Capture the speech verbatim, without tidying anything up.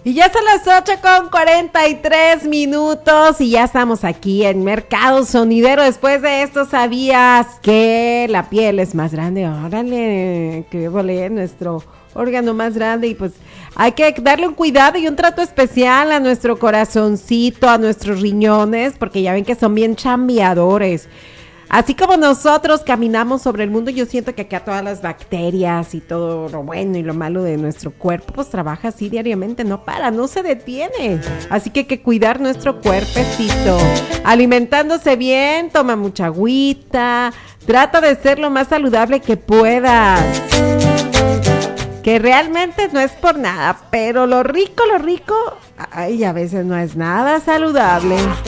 Y ya son las ocho con cuarenta y tres minutos y ya estamos aquí en Mercado Sonidero. Después de esto, ¿sabías que la piel es más grande? Órale, que volé nuestro órgano más grande y pues hay que darle un cuidado y un trato especial a nuestro corazoncito, a nuestros riñones, porque ya ven que son bien chambeadores. Así como nosotros caminamos sobre el mundo, yo siento que acá todas las bacterias y todo lo bueno y lo malo de nuestro cuerpo, pues trabaja así diariamente, no para, no se detiene. Así que hay que cuidar nuestro cuerpecito, alimentándose bien, toma mucha agüita, trata de ser lo más saludable que puedas. Que realmente no es por nada, pero lo rico, lo rico, ay, a veces no es nada saludable.